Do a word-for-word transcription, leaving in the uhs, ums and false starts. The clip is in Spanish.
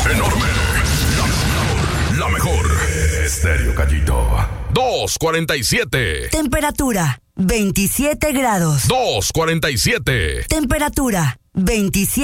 Enorme. La, la mejor. Estéreo Gallito. dos cuarenta y siete. Temperatura veintisiete grados. dos cuarenta y siete. Temperatura veintisiete